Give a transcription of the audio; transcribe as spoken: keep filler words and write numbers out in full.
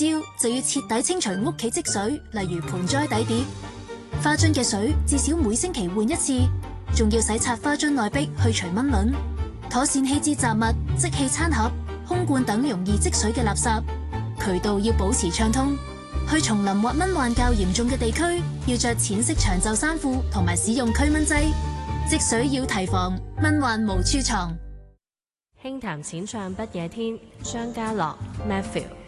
朝就要徹底清除屋企積水，例如盆栽底碟。花樽嘅水至少每星期換一次，仲要洗刷花樽內壁去除蚊卵。妥善棄置雜物、即棄餐盒、空罐等容易積水嘅垃圾。渠道要保持暢通。去叢林或蚊患較嚴重嘅地區，要着淺色長袖衫褲同埋使用驅蚊劑。積水要提防，蚊患無處藏。 輕談淺唱不夜天，張家樂 Matthew。